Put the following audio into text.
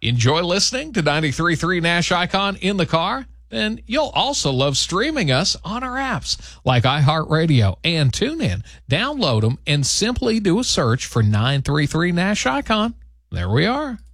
Enjoy listening to 93.3 Nash Icon in the car? Then you'll also love streaming us on our apps like iHeartRadio and TuneIn. Download them and simply do a search for 93.3 Nash Icon. There we are.